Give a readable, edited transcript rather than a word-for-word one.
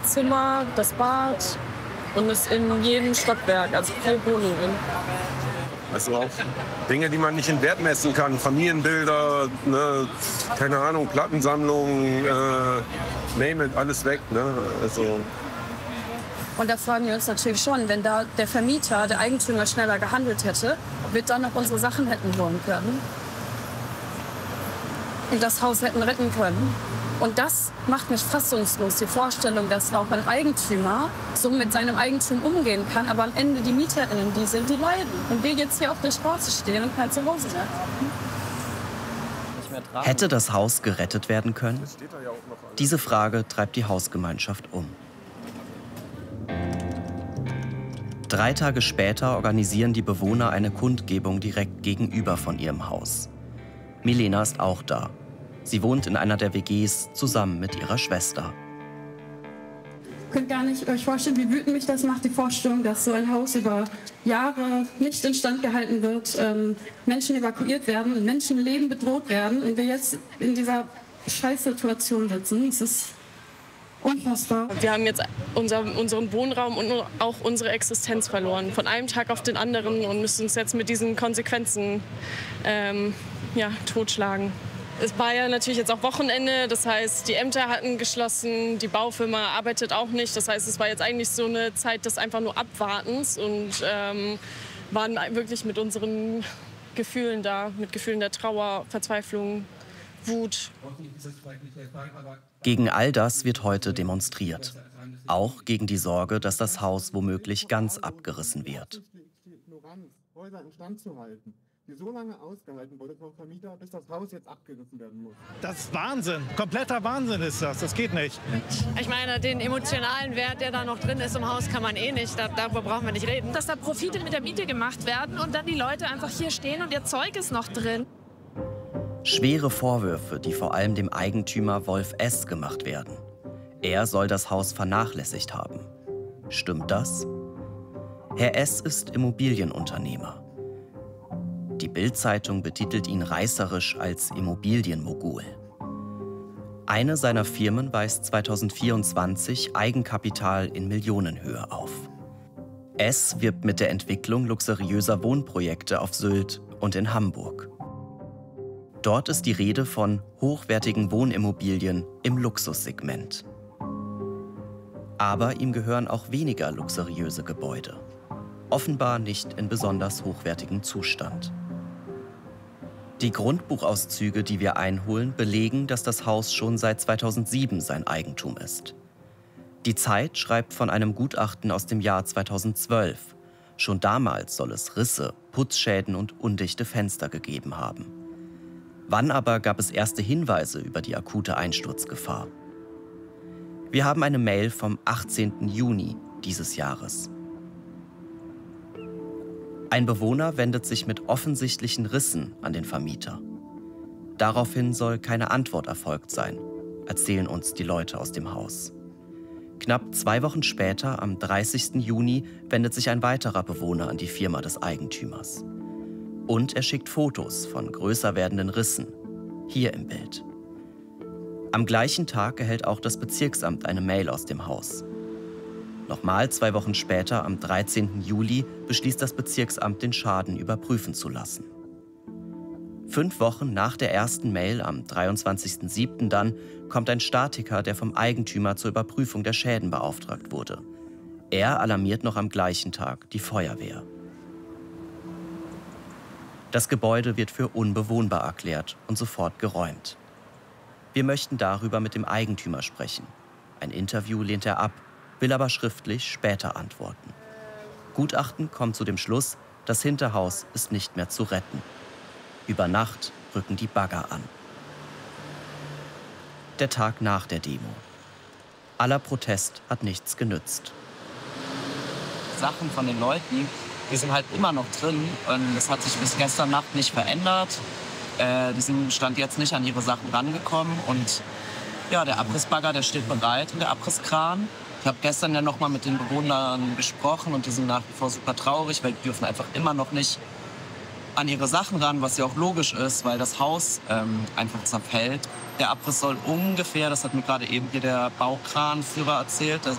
Badezimmer, das Bad und ist in jedem Stockwerk, also pro Wohnung. Also auch Dinge, die man nicht in Wert messen kann. Familienbilder, ne, keine Ahnung, Plattensammlungen, name it, alles weg. Ne? Also Und da fragen wir uns natürlich schon, wenn da der Vermieter, der Eigentümer schneller gehandelt hätte, ob wir dann noch unsere Sachen hätten holen können und das Haus hätten retten können. Und das macht mich fassungslos, die Vorstellung, dass auch ein Eigentümer so mit seinem Eigentum umgehen kann, aber am Ende die MieterInnen, die sind, die leiden. Und wir jetzt hier auf der Straße stehen und kein Zuhause mehr. Hätte das Haus gerettet werden können? Diese Frage treibt die Hausgemeinschaft um. 3 Tage später organisieren die Bewohner eine Kundgebung direkt gegenüber von ihrem Haus. Milena ist auch da. Sie wohnt in einer der WGs zusammen mit ihrer Schwester. Ihr könnt gar nicht euch vorstellen, wie wütend mich das macht, die Vorstellung, dass so ein Haus über Jahre nicht instand gehalten wird, Menschen evakuiert werden und Menschenleben bedroht werden und wir jetzt in dieser Scheißsituation sitzen. Es ist unfassbar. Wir haben jetzt unseren Wohnraum und auch unsere Existenz verloren, von einem Tag auf den anderen und müssen uns jetzt mit diesen Konsequenzen totschlagen. Es war ja natürlich jetzt auch Wochenende, das heißt, die Ämter hatten geschlossen, die Baufirma arbeitet auch nicht. Das heißt, es war jetzt eigentlich so eine Zeit des einfach nur Abwartens und waren wirklich mit unseren Gefühlen da, mit Gefühlen der Trauer, Verzweiflung, Wut. Gegen all das wird heute demonstriert. Auch gegen die Sorge, dass das Haus womöglich ganz abgerissen wird. Die so lange ausgehalten wurde vom Vermieter, bis das Haus jetzt abgerissen werden muss. Das ist Wahnsinn. Kompletter Wahnsinn ist das. Das geht nicht. Ich meine, den emotionalen Wert, der da noch drin ist im Haus, kann man eh nicht. Darüber brauchen wir nicht reden. Dass da Profite mit der Miete gemacht werden und dann die Leute einfach hier stehen und ihr Zeug ist noch drin. Schwere Vorwürfe, die vor allem dem Eigentümer Wolf S. gemacht werden. Er soll das Haus vernachlässigt haben. Stimmt das? Herr S. ist Immobilienunternehmer. Die Bild-Zeitung betitelt ihn reißerisch als Immobilienmogul. Eine seiner Firmen weist 2024 Eigenkapital in Millionenhöhe auf. S. wirbt mit der Entwicklung luxuriöser Wohnprojekte auf Sylt und in Hamburg. Dort ist die Rede von hochwertigen Wohnimmobilien im Luxussegment. Aber ihm gehören auch weniger luxuriöse Gebäude. Offenbar nicht in besonders hochwertigem Zustand. Die Grundbuchauszüge, die wir einholen, belegen, dass das Haus schon seit 2007 sein Eigentum ist. Die Zeit schreibt von einem Gutachten aus dem Jahr 2012. Schon damals soll es Risse, Putzschäden und undichte Fenster gegeben haben. Wann aber gab es erste Hinweise über die akute Einsturzgefahr? Wir haben eine Mail vom 18. Juni dieses Jahres. Ein Bewohner wendet sich mit offensichtlichen Rissen an den Vermieter. Daraufhin soll keine Antwort erfolgt sein, erzählen uns die Leute aus dem Haus. Knapp 2 Wochen später, am 30. Juni, wendet sich ein weiterer Bewohner an die Firma des Eigentümers. Und er schickt Fotos von größer werdenden Rissen, hier im Bild. Am gleichen Tag erhält auch das Bezirksamt eine Mail aus dem Haus. Nochmal 2 Wochen später, am 13. Juli, beschließt das Bezirksamt, den Schaden überprüfen zu lassen. 5 Wochen nach der ersten Mail, am 23.07. dann, kommt ein Statiker, der vom Eigentümer zur Überprüfung der Schäden beauftragt wurde. Er alarmiert noch am gleichen Tag die Feuerwehr. Das Gebäude wird für unbewohnbar erklärt und sofort geräumt. Wir möchten darüber mit dem Eigentümer sprechen. Ein Interview lehnt er ab, will aber schriftlich später antworten. Gutachten kommt zu dem Schluss, das Hinterhaus ist nicht mehr zu retten. Über Nacht rücken die Bagger an. Der Tag nach der Demo. Aller Protest hat nichts genützt. Sachen von den Leuten, die sind halt immer noch drin und das hat sich bis gestern Nacht nicht verändert. Die sind Stand jetzt nicht an ihre Sachen rangekommen und ja, der Abrissbagger, der steht bereit und der Abrisskran. Ich habe gestern ja noch mal mit den Bewohnern gesprochen und die sind nach wie vor super traurig, weil die dürfen einfach immer noch nicht an ihre Sachen ran, was ja auch logisch ist, weil das Haus einfach zerfällt. Der Abriss soll ungefähr, das hat mir gerade eben hier der Baukranführer erzählt,